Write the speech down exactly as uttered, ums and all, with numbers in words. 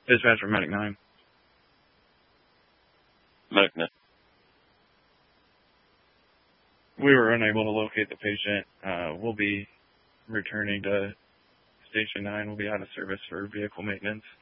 Dispatch for Medic nine. Medic nine. We were unable to locate the patient. Uh, we'll be returning to Station nine. We'll be out of service for vehicle maintenance.